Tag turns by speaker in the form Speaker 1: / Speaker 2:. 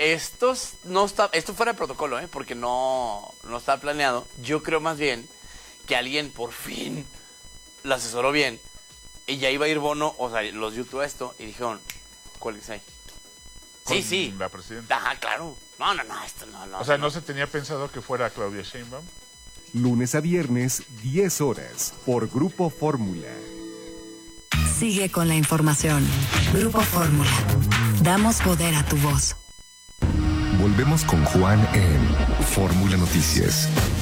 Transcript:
Speaker 1: esto fuera de protocolo, porque no está planeado. Yo creo más bien que alguien por fin la asesoró bien y ya iba a ir Bono, o sea, los YouTube a esto y dijeron, ¿cuál es ahí? Sí.
Speaker 2: La presidenta.
Speaker 1: Ajá, claro. No, esto no.
Speaker 2: O sea, ¿no se tenía pensado que fuera Claudia Sheinbaum?
Speaker 3: Lunes a viernes, 10 horas, por Grupo Fórmula.
Speaker 4: Sigue con la información. Grupo Fórmula. Damos poder a tu voz.
Speaker 5: Volvemos con Juan en Fórmula Noticias.